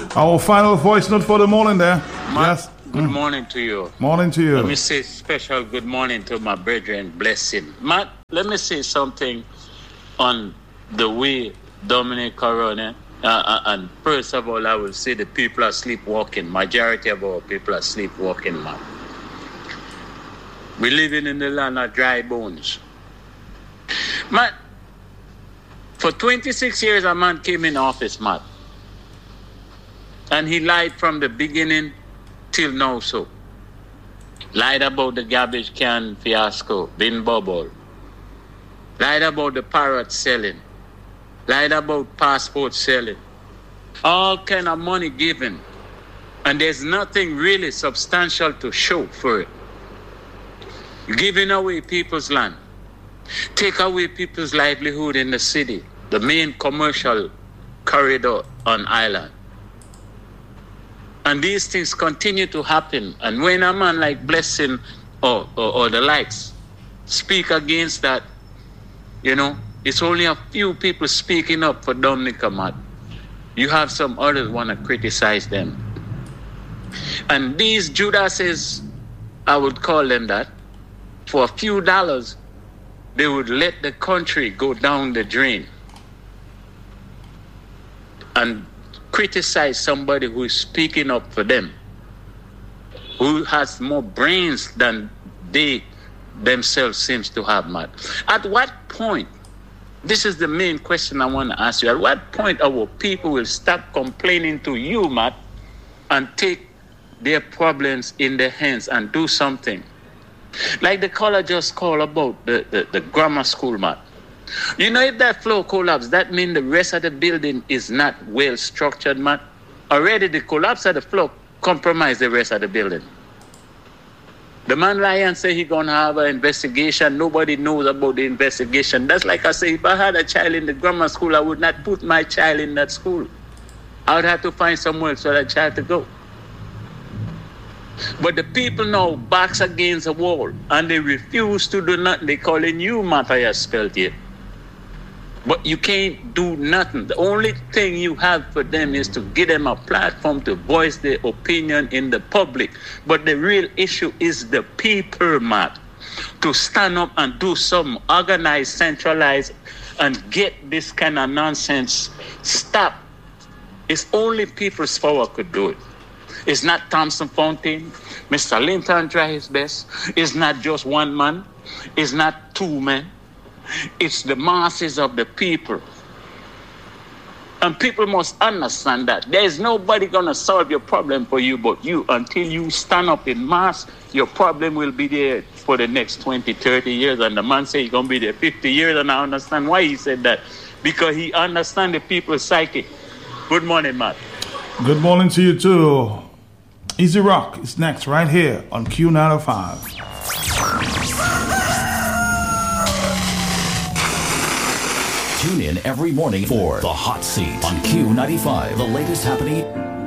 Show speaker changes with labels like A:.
A: Our final voice note for the morning there.
B: Matt,
A: Yes.
B: good morning to you.
A: Morning to you.
B: Let me say special good morning to my brethren, blessing. Matt, let me say something on the way Dominic Corona, and first of all, I will say the people are sleepwalking. Majority of our people are sleepwalking, man. We're living in the land of dry bones. Man, for 26 years, a man came in office, Matt. And he lied from the beginning till now, so. Lied about the garbage can fiasco, bin bubble. Lied about the parrot selling. Lied about passport selling. All kind of money given. And there's nothing really substantial to show for it. Giving away people's land. Take away people's livelihood in the city. The main commercial corridor on island. And these things continue to happen. And when a man like Blessing or the likes speak against that, you know, it's only a few people speaking up for Dominic Ahmad. You have some others want to criticize them. And these Judases, I would call them that, for a few dollars, they would let the country go down the drain and criticize somebody who is speaking up for them, who has more brains than they themselves seems to have, Matt. At what point, this is the main question I want to ask you, at what point our people will stop complaining to you, Matt, and take their problems in their hands and do something? Like the caller just called about the grammar school, Matt. You know, if that floor collapsed, that means the rest of the building is not well structured, Matt. Already the collapse of the floor compromised the rest of the building. The man lie and say he's going to have an investigation. Nobody knows about the investigation. That's like I say, if I had a child in the grammar school, I would not put my child in that school. I would have to find somewhere for that child to go. But the people now backs against the wall and they refuse to do nothing. They calling you Matthias spelled here. But you can't do nothing. The only thing you have for them is to give them a platform to voice their opinion in the public. But the real issue is the people, Matt. To stand up and do some organized, centralized, and get this kind of nonsense stopped. It's only people's power could do it. It's not Thompson Fountain. Mr. Linton try his best. It's not just one man. It's not two men. It's the masses of the people. And people must understand that. There is nobody going to solve your problem for you but you. Until you stand up in mass, your problem will be there for the next 20, 30 years. And the man say he's going to be there 50 years. And I understand why he said that. Because he understands the people's psyche. Good morning, Matt.
A: Good morning to you too. Easy Rock is next right here on Q95.
C: Tune in every morning for The Hot Seat on Q95. The latest happening